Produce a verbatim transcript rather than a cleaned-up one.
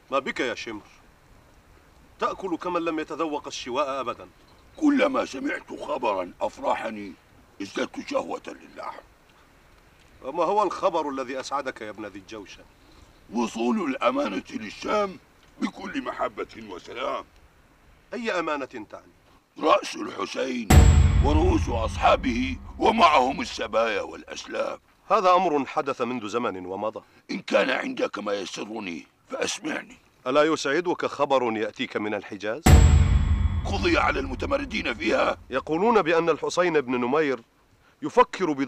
ما بك يا شمر؟ تأكل كمن لم يتذوق الشواء أبدا. كلما سمعت خبرا أفرحني ازددت شهوة للحم. وما هو الخبر الذي أسعدك يا ابن ذي الجوشن؟ وصول الأمانة للشام بكل محبة وسلام. أي أمانة تعني؟ رأس الحسين ورؤوس أصحابه ومعهم السبايا والأسلاب. هذا أمر حدث منذ زمن ومضى. إن كان عندك ما يسرني فأسمعني. ألا يسعدك خبر يأتيك من الحجاز؟ قضي على المتمردين فيها. يقولون بأن الحسين بن نمير يفكر